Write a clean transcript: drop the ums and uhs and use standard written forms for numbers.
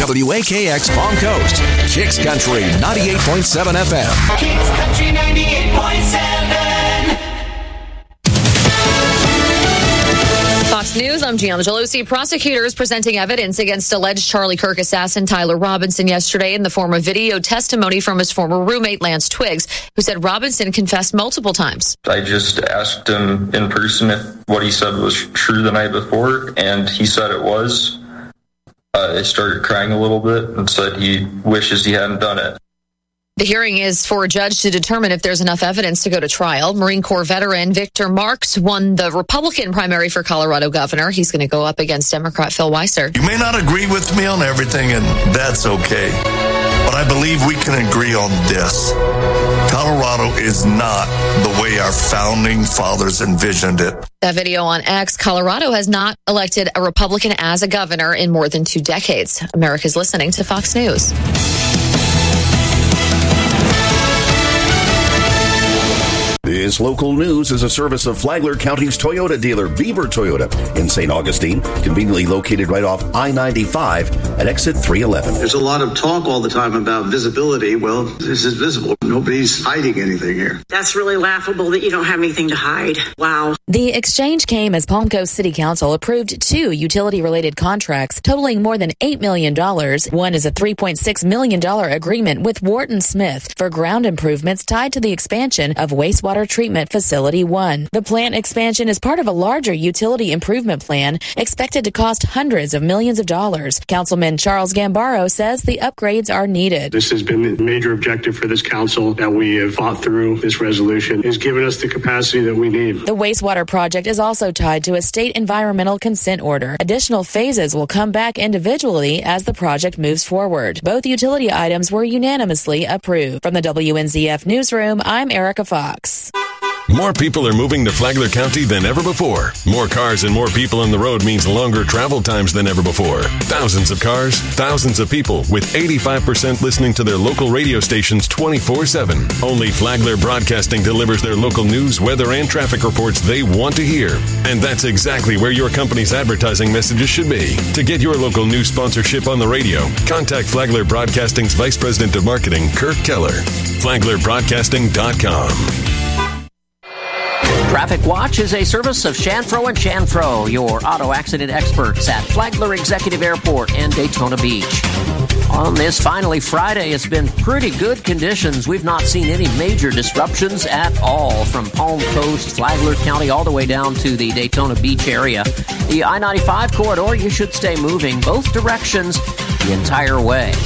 WAKX Palm Coast, Kicks Country 98.7 FM. Kicks Country 98.7. Fox News, I'm Gianna Gelosi. Prosecutors presenting evidence against alleged Charlie Kirk assassin Tyler Robinson yesterday in the form of video testimony from his former roommate Lance Twiggs, who said Robinson confessed multiple times. I just asked him in person if what he said was true the night before, and he said it was. I started crying a little bit and said he wishes he hadn't done it. The hearing is for a judge to determine if there's enough evidence to go to trial. Marine Corps veteran Victor Marks won the Republican primary for Colorado governor. He's going to go up against Democrat Phil Weiser. You may not agree with me on everything, and that's okay. But I believe we can agree on this. Colorado is not the way our founding fathers envisioned it. That video on X, Colorado has not elected a Republican as a governor in more than 2 decades. America's listening to Fox News. This local news is a service of Flagler County's Toyota dealer, Beaver Toyota, in St. Augustine, conveniently located right off I-95 at exit 311. There's a lot of talk all the time about visibility. Well, this is visible. Nobody's hiding anything here. That's really laughable that you don't have anything to hide. Wow. The exchange came as Palm Coast City Council approved 2 utility-related contracts totaling more than $8 million. One is a $3.6 million agreement with Wharton Smith for ground improvements tied to the expansion of wastewater Treatment Facility 1. The plant expansion is part of a larger utility improvement plan expected to cost hundreds of millions of dollars. Councilman Charles Gambaro says the upgrades are needed. This has been the major objective for this council that we have fought through. This resolution has given us the capacity that we need. The wastewater project is also tied to a state environmental consent order. Additional phases will come back individually as the project moves forward. Both utility items were unanimously approved. From the WNZF Newsroom, I'm Erica Fox. More people are moving to Flagler County than ever before. More cars and more people on the road means longer travel times than ever before. Thousands of cars, thousands of people, with 85% listening to their local radio stations 24/7. Only Flagler Broadcasting delivers their local news, weather, and traffic reports they want to hear. And that's exactly where your company's advertising messages should be. To get your local news sponsorship on the radio, contact Flagler Broadcasting's Vice President of Marketing, Kirk Keller. FlaglerBroadcasting.com. Traffic Watch is a service of Shanfro and Shanfro, your auto accident experts at Flagler Executive Airport and Daytona Beach. On this finally Friday, it's been pretty good conditions. We've not seen any major disruptions at all from Palm Coast, Flagler County, all the way down to the Daytona Beach area. The I-95 corridor, you should stay moving both directions the entire way.